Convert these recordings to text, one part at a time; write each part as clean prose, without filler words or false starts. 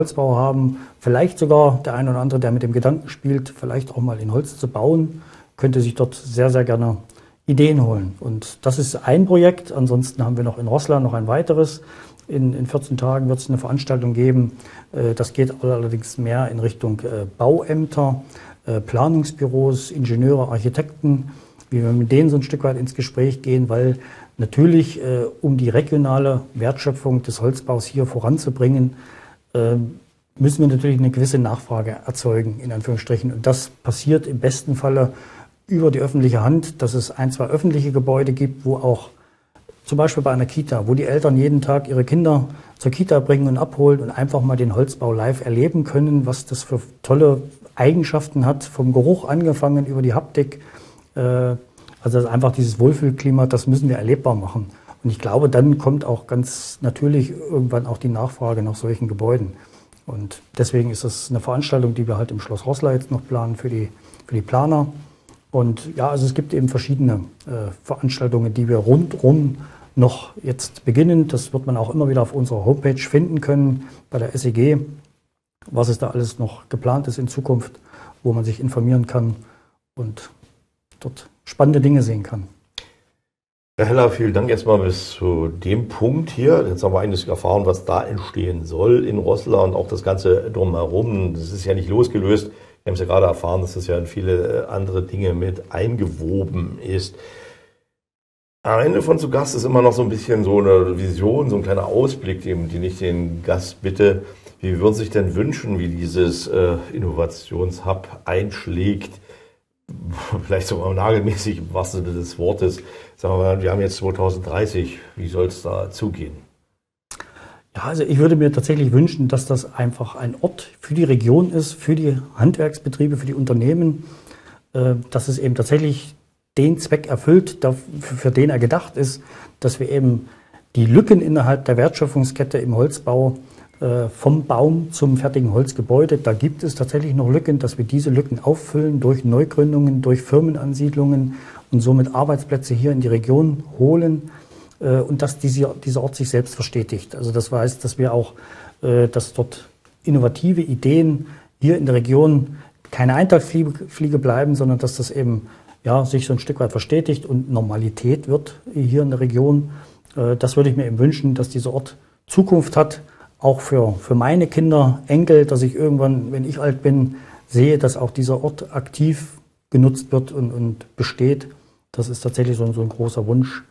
Holzbau haben. Vielleicht sogar der eine oder andere, der mit dem Gedanken spielt, vielleicht auch mal in Holz zu bauen, könnte sich dort sehr, sehr gerne Ideen holen. Und das ist ein Projekt. Ansonsten haben wir noch in Roßla noch ein weiteres. In 14 Tagen wird es eine Veranstaltung geben. Das geht allerdings mehr in Richtung Bauämter, Planungsbüros, Ingenieure, Architekten, wie wir mit denen so ein Stück weit ins Gespräch gehen, weil natürlich, um die regionale Wertschöpfung des Holzbaus hier voranzubringen, müssen wir natürlich eine gewisse Nachfrage erzeugen, in Anführungsstrichen. Und das passiert im besten Falle über die öffentliche Hand, dass es ein, zwei öffentliche Gebäude gibt, wo auch zum Beispiel bei einer Kita, wo die Eltern jeden Tag ihre Kinder zur Kita bringen und abholen und einfach mal den Holzbau live erleben können, was das für tolle Eigenschaften hat, vom Geruch angefangen über die Haptik. Also einfach dieses Wohlfühlklima, das müssen wir erlebbar machen. Und ich glaube, dann kommt auch ganz natürlich irgendwann auch die Nachfrage nach solchen Gebäuden. Und deswegen ist das eine Veranstaltung, die wir halt im Schloss Roßla jetzt noch planen für die Planer. Und ja, also es gibt eben verschiedene Veranstaltungen, die wir rundum noch jetzt beginnen. Das wird man auch immer wieder auf unserer Homepage finden können bei der SEG, was es da alles noch geplant ist in Zukunft, wo man sich informieren kann und dort spannende Dinge sehen kann. Herr Heller, vielen Dank erstmal bis zu dem Punkt hier. Jetzt haben wir einiges erfahren, was da entstehen soll in Roßla und auch das Ganze drumherum. Das ist ja nicht losgelöst. Wir haben es ja gerade erfahren, dass das ja in viele andere Dinge mit eingewoben ist. Am Ende von zu Gast ist immer noch so ein bisschen so eine Vision, so ein kleiner Ausblick, den ich den Gast bitte. Wie würden Sie sich denn wünschen, wie dieses Innovationshub einschlägt? Vielleicht sogar nagelmäßig im wahrsten Sinne des Wortes. Sagen wir mal, wir haben jetzt 2030. Wie soll es da zugehen? Ja, also ich würde mir tatsächlich wünschen, dass das einfach ein Ort für die Region ist, für die Handwerksbetriebe, für die Unternehmen, dass es eben tatsächlich den Zweck erfüllt, für den er gedacht ist, dass wir eben die Lücken innerhalb der Wertschöpfungskette im Holzbau vom Baum zum fertigen Holzgebäude, da gibt es tatsächlich noch Lücken, dass wir diese Lücken auffüllen durch Neugründungen, durch Firmenansiedlungen und somit Arbeitsplätze hier in die Region holen und dass dieser Ort sich selbst verstetigt. Also das heißt, dass wir auch, dass dort innovative Ideen hier in der Region keine Eintagsfliege bleiben, sondern dass das eben ja, sich so ein Stück weit verstetigt und Normalität wird hier in der Region. Das würde ich mir eben wünschen, dass dieser Ort Zukunft hat, auch für meine Kinder, Enkel, dass ich irgendwann, wenn ich alt bin, sehe, dass auch dieser Ort aktiv genutzt wird und besteht. Das ist tatsächlich so ein großer Wunsch.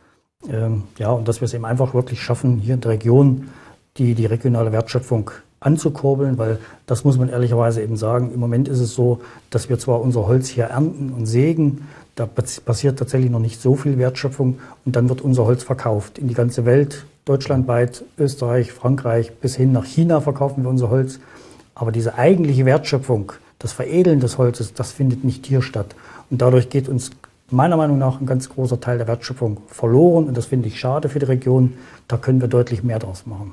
Ja, und dass wir es eben einfach wirklich schaffen, hier in der Region die regionale Wertschöpfung anzukurbeln, weil das muss man ehrlicherweise eben sagen. Im Moment ist es so, dass wir zwar unser Holz hier ernten und sägen, da passiert tatsächlich noch nicht so viel Wertschöpfung und dann wird unser Holz verkauft in die ganze Welt, deutschlandweit, Österreich, Frankreich, bis hin nach China verkaufen wir unser Holz. Aber diese eigentliche Wertschöpfung, das Veredeln des Holzes, das findet nicht hier statt. Und dadurch geht uns meiner Meinung nach ein ganz großer Teil der Wertschöpfung verloren und das finde ich schade für die Region. Da können wir deutlich mehr draus machen.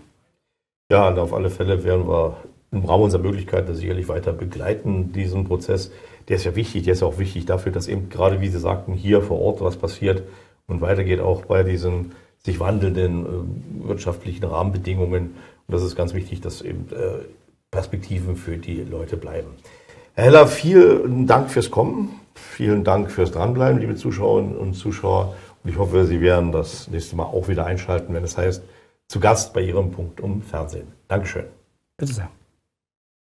Ja, und auf alle Fälle werden wir im Rahmen unserer Möglichkeiten sicherlich weiter begleiten, diesen Prozess. Der ist ja wichtig, der ist auch wichtig dafür, dass eben gerade, wie Sie sagten, hier vor Ort was passiert und weitergeht auch bei diesen sich wandelnden wirtschaftlichen Rahmenbedingungen. Und das ist ganz wichtig, dass eben Perspektiven für die Leute bleiben. Herr Heller, vielen Dank fürs Kommen, vielen Dank fürs Dranbleiben, liebe Zuschauerinnen und Zuschauer. Und ich hoffe, Sie werden das nächste Mal auch wieder einschalten, wenn es heißt, zu Gast bei Ihrem Punktum Fernsehen. Dankeschön. Bitte sehr.